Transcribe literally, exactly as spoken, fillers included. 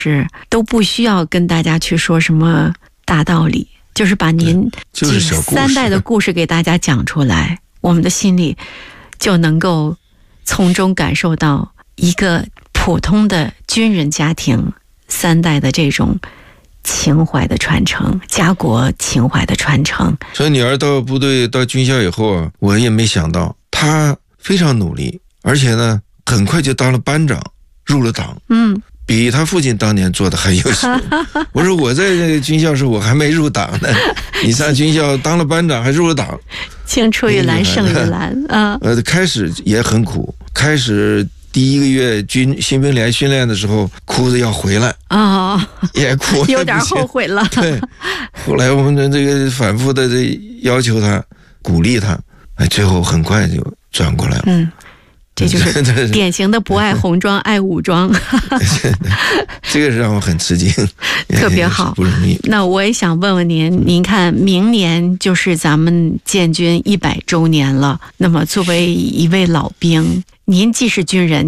是都不需要跟大家去说什么大道理，就是把您就是小故事三代的故事给大家讲出来，我们的心里就能够从中感受到一个普通的军人家庭三代的这种情怀的传承，家国情怀的传承。 所以女儿到部队到军校以后啊，我也没想到她非常努力，而且呢很快就当了班长，入了党。 嗯， 比他父亲当年做的还优秀。我说我在这个军校时我还没入党呢，你上军校当了班长还入了党。 青出于蓝胜于蓝啊。 呃，开始也很苦，开始第一个月军新兵连训练的时候，哭着要回来啊、哦， 也哭， 有点后悔了。 对，后来我们的这个反复的这要求他，鼓励他，哎，最后很快就转过来了。 嗯。这就是典型的不爱红装爱武装。 这个让我很吃惊， 特别好， 不容易。 那我也想问问您，您看明年就是咱们建军一百周年了，那么作为一位老兵，您既是军人